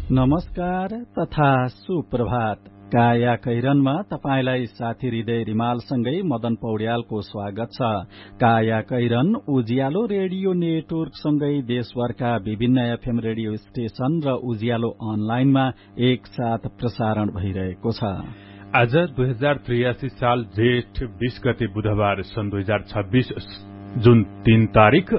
नमस्कार तथा सुप्रभात। काया कैरनमा तपाईलाई साथी हृदय रिमालसँगै मदन पौड्यालको स्वागत छ। काया कैरन उज्यालो रेडियो नेटवर्कसँगै देशभरका विभिन्न एफएम रेडियो स्टेशन र उज्यालो अनलाइनमा एकसाथ प्रसारण भइरहेको छ। आज 2083 साल जेठ 20 गते बुधबार सन् 2026 जुन 3 तारिक